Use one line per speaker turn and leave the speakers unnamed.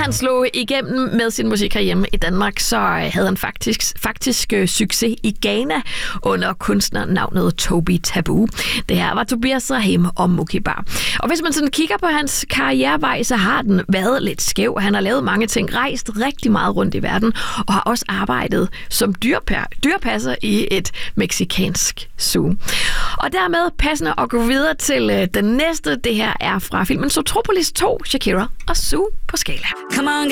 han slog igennem med sin musik herhjemme i Danmark, så havde han faktisk succes i Ghana under kunstnernavnet Toby Taboo. Det her var Tobias Rahim og Mukibar. Og hvis man sådan kigger på hans karrierevej, så har den været lidt skæv. Han har lavet mange ting, rejst rigtig meget rundt i verden, og har også arbejdet som dyrepasser i et mexikansk zoo. Og dermed passende at gå videre til den næste. Det her er fra filmen Zootropolis 2, Shakira og Zoo på Skala.
Come on,